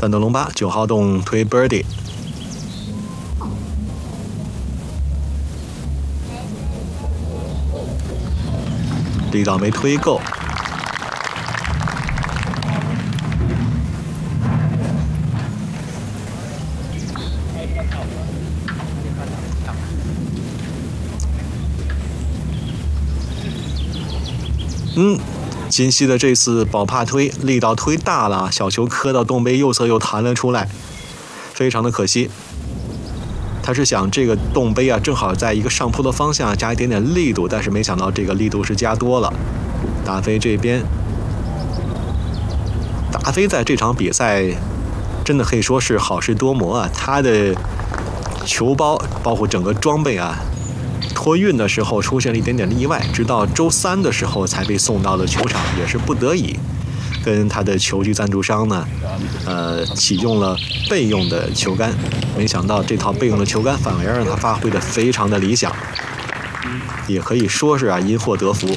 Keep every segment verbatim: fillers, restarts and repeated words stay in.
赞德隆巴九号洞推 birdie， 力道没推够。嗯。 金熙的这次保帕推力道推大了，小球磕到洞杯右侧又弹了出来，非常的可惜。他是想这个洞杯啊，正好在一个上坡的方向加一点点力度，但是没想到这个力度是加多了。达菲这边，达菲在这场比赛真的可以说是好事多磨啊，他的球包包括整个装备啊。 托运的时候出现了一点点的意外，直到周三的时候才被送到了球场，也是不得已，跟他的球具赞助商呢，呃，启用了备用的球杆。没想到这套备用的球杆反而让他发挥的非常的理想，也可以说是啊因祸得福。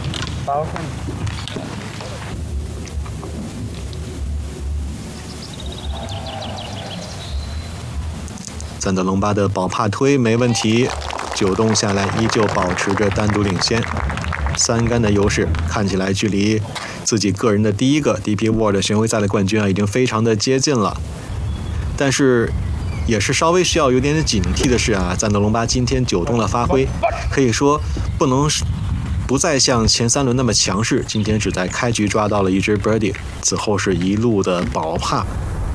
赞德隆巴的保帕推没问题。 九洞下来，依旧保持着单独领先，三杆的优势，看起来距离自己个人的第一个 D P World 巡回赛的冠军啊，已经非常的接近了。但是，也是稍微需要有点点警惕的是啊，赞德隆巴今天九洞的发挥，可以说不能不再像前三轮那么强势。今天只在开局抓到了一只 birdie， 此后是一路的保帕。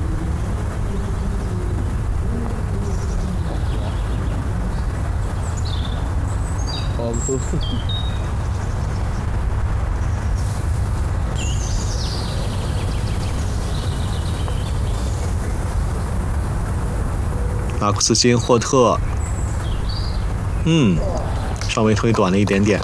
马库斯金霍特，嗯，稍微推短了一点点。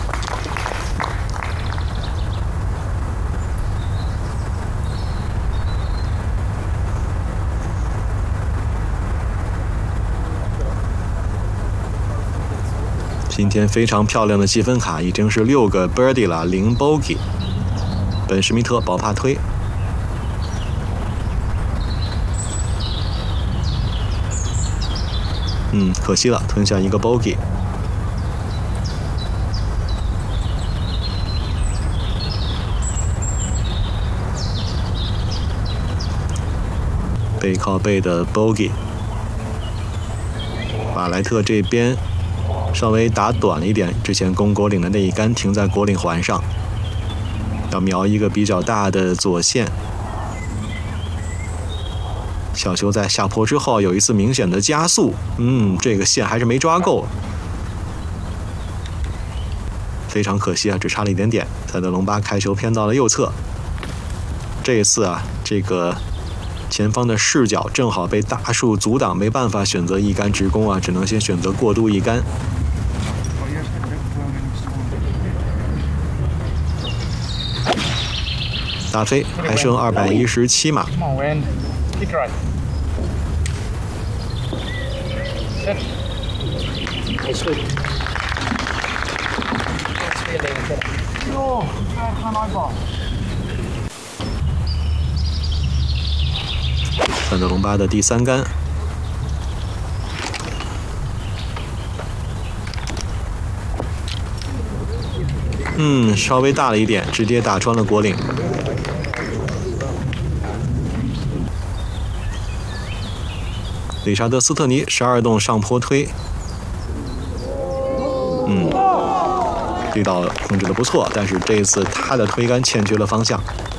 今天非常漂亮的积分卡，已经是六个 birdie 了，零 bogey。本施密特保帕推。 嗯，可惜了，吞下一个 bogey。背靠背的 bogey。瓦莱特这边稍微打短了一点，之前攻果岭的那一杆停在果岭环上，要瞄一个比较大的左线。 小球在下坡之后有一次明显的加速，嗯，这个线还是没抓够，非常可惜啊，只差了一点点。赞德隆巴开球偏到了右侧，这一次啊，这个前方的视角正好被大树阻挡，没办法选择一杆直攻啊，只能先选择过渡一杆。打飞还剩二百一十七码。 Keep drive. Sit. Nice sweep. Oh, can I box? 赞德隆巴的第三杆，嗯，稍微大了一点，直接打穿了果岭。 理查德·斯特尼十二洞上坡推，嗯，力道控制的不错，但是这一次他的推杆欠缺了方向。